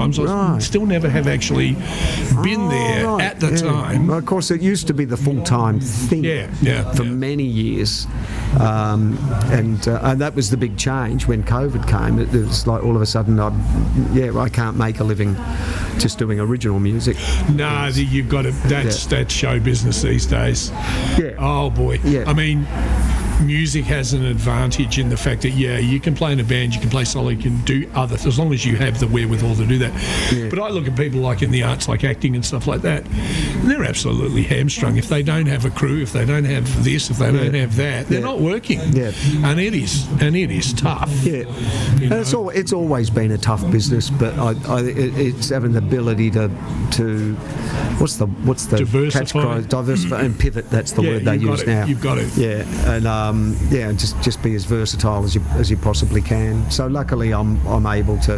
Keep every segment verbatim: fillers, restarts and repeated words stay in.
times. I Right. still never have actually been Oh, there right, at the yeah. time. Well, of course, it used to be the full-time thing Yeah, yeah, for yeah. many years. Um, and uh, and that was the big change when COVID came. It, it was like all of a sudden, I, yeah, I can't make a living just doing original music. No, the- you've got to. That's Yeah. that's show business these days. Yeah. Oh boy. Yeah. I mean, music has an advantage in the fact that yeah, you can play in a band, you can play solo, you can do other as long as you have the wherewithal to do that. Yeah. But I look at people like in the arts, like acting and stuff like that, and they're absolutely hamstrung if they don't have a crew, if they don't have this, if they Yeah. don't have that, they're Yeah. not working. Yeah. And it is, and it is tough. Yeah, You and it's know? all, it's always been a tough business, but I, I, it, it's having the ability to to what's the what's the Diversify. catchphrase? Diversify and pivot. That's the Yeah, word they you've got use it, now. you've got it. Yeah, and um, yeah, and just just be as versatile as you as you possibly can. So luckily, I'm I'm able to.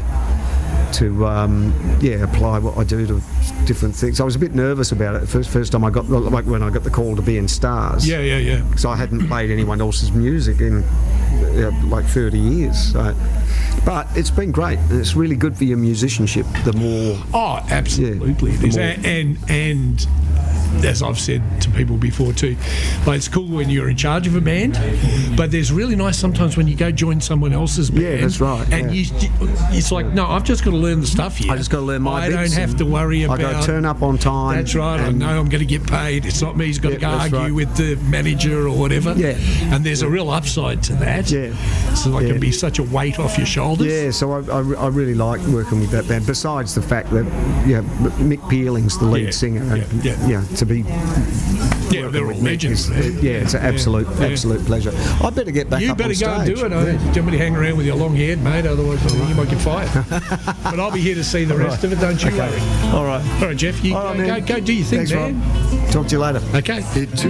to um, yeah apply what I do to different things. I was a bit nervous about it the first first time I got like when I got the call to be in Stars. Yeah, yeah, yeah. Because I hadn't played anyone else's music in uh, like thirty years. So. But it's been great, and it's really good for your musicianship. The more, Oh, absolutely. Yeah, It is. the more- And, and and as I've said to people before too, like it's cool when you're in charge of a band, but there's really nice sometimes when you go join someone else's band. Yeah, that's right, And yeah. you, it's like, no, I've just got to learn the stuff here. I just got to learn my I bits don't have and to worry about. I got to turn up on time. That's right. I and- know I'm going to get paid. It's not me who's got Yeah, to go that's argue right. with the manager or whatever. Yeah. And there's a real upside to that. Yeah. So like it Yeah. can be such a weight off your shoulders. Yeah, so I, I, I really like working with that band. Besides the fact that yeah, Mick Peeling's the lead Yeah, singer, and yeah, yeah. yeah, to be Yeah, they're all with Mick legends. is- man. yeah, it's an absolute yeah. absolute pleasure. I better get back You up better on go and stage. do it. I Yeah. don't want to hang around with your long head, mate. Otherwise, I think you might get fired. But I'll be here to see the rest of it. Don't you worry. All right. All right, Jeff. You All right, go, man. go, go do your thing, Thanks, man. Rob. Talk to you later. Okay.